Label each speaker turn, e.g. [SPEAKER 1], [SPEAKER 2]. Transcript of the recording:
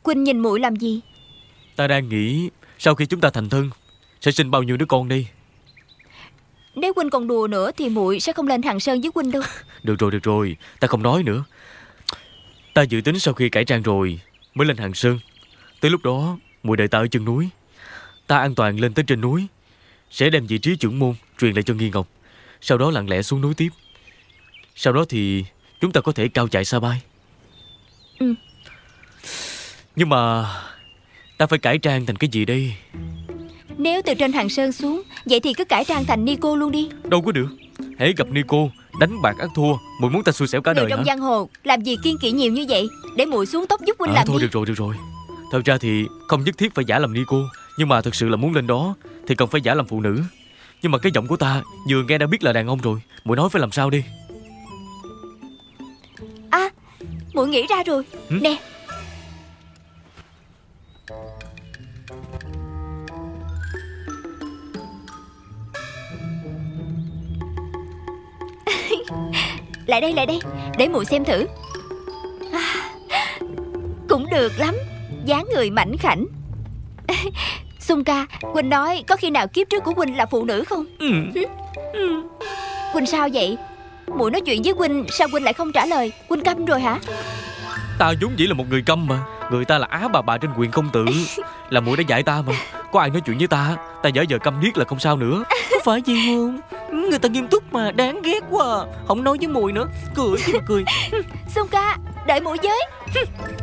[SPEAKER 1] Huynh nhìn muội làm gì?
[SPEAKER 2] Ta đang nghĩ sau khi chúng ta thành thân sẽ sinh bao nhiêu đứa con đi.
[SPEAKER 1] Nếu Huynh còn đùa nữa thì muội sẽ không lên Hằng Sơn với Huynh đâu.
[SPEAKER 2] Được rồi, ta không nói nữa. Ta dự tính sau khi cải trang rồi mới lên Hằng Sơn. Tới lúc đó muội đợi ta ở chân núi. Ta an toàn lên tới trên núi, sẽ đem vị trí trưởng môn truyền lại cho Nghi Ngọc. Sau đó lặng lẽ xuống núi tiếp. Sau đó thì chúng ta có thể cao chạy xa bay. Nhưng mà ta phải cải trang thành cái gì đây?
[SPEAKER 1] Nếu từ trên Hằng Sơn xuống, vậy thì cứ cải trang thành Nico luôn đi.
[SPEAKER 2] Đâu có được. Hễ gặp Nico đánh bạc ắt thua. Muội muốn ta xui xẻo cả
[SPEAKER 1] Người
[SPEAKER 2] đời hả?
[SPEAKER 1] trong giang hồ làm gì kiên kỵ nhiều như vậy. Để muội xuống tóc giúp Huynh làm
[SPEAKER 2] Thôi
[SPEAKER 1] đi.
[SPEAKER 2] được rồi. Thật ra thì không nhất thiết phải giả làm Nico, nhưng mà thực sự là muốn lên đó thì cần phải giả làm phụ nữ. Nhưng mà cái giọng của ta vừa nghe đã biết là đàn ông rồi. Muội nói phải làm sao đi?
[SPEAKER 1] À, muội nghĩ ra rồi. Nè. Lại đây, để muội xem thử. Cũng được lắm, dáng người mảnh khảnh. Xung ca, Huynh nói có khi nào kiếp trước của Huynh là phụ nữ không? Huynh sao vậy? Muội nói chuyện với Huynh, sao Huynh lại không trả lời? Huynh câm rồi hả?
[SPEAKER 2] Ta vốn dĩ là một người câm mà. Người ta là á bà trên quyền công tử. Là muội đã dạy ta mà. Có ai nói chuyện với ta, ta giả vờ câm điếc là không sao nữa.
[SPEAKER 3] Có phải gì không? Người ta nghiêm túc mà, đáng ghét quá à. Không nói với muội nữa, cười chứ mà cười.
[SPEAKER 1] Xung ca, đợi muội với.